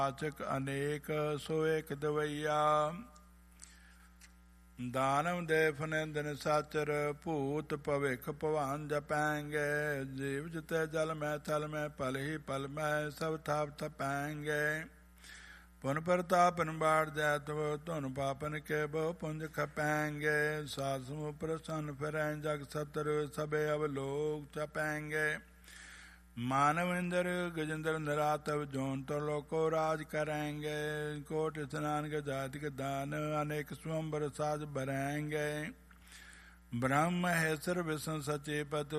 वाचक अनेक सो एक दवैया। दानव देव निंदन साचर भूत भविख भवान जपैंगे। जीव जिते जल में थल में पल ही पल में सब थाप थपैंगे। पुन प्रतापन बाढ़ जैत वो धुन पापन के बहु पुंज खपैंगे। सासु प्रसन्न फिरें जग सतर सबे अवलोक चपैंगे। मानव इंद्र गजेंद्र निरातव जोन तो लोको राज करेंगे। कोट स्नान के जाति के दान अनेक स्वंबर साज भरेंगे। ब्रह्म हेसर विष्णु सचिपत